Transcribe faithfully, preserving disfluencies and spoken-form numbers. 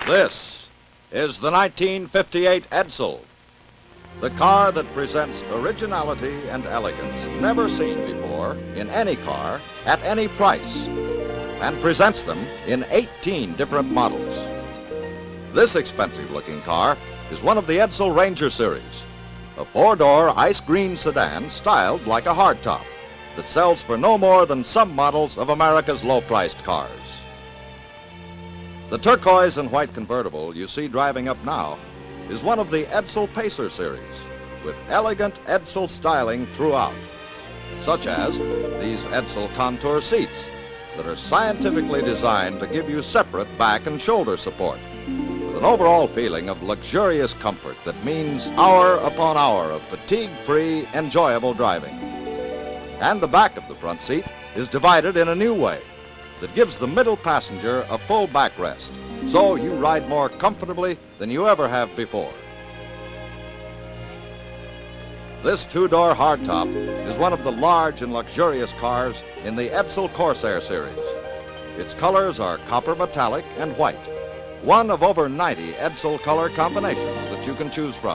This is the nineteen fifty-eight Edsel, the car that presents originality and elegance never seen before in any car at any price, and presents them in eighteen different models. This expensive-looking car is one of the Edsel Ranger series, a four-door ice green sedan styled like a hardtop that sells for no more than some models of America's low-priced cars. The turquoise and white convertible you see driving up now is one of the Edsel Pacer series, with elegant Edsel styling throughout, such as these Edsel Contour seats that are scientifically designed to give you separate back and shoulder support, with an overall feeling of luxurious comfort that means hour upon hour of fatigue-free, enjoyable driving. And the back of the front seat is divided in a new way that gives the middle passenger a full backrest, so you ride more comfortably than you ever have before. This two-door hardtop is one of the large and luxurious cars in the Edsel Corsair series. Its colors are copper metallic and white, one of over ninety Edsel color combinations that you can choose from.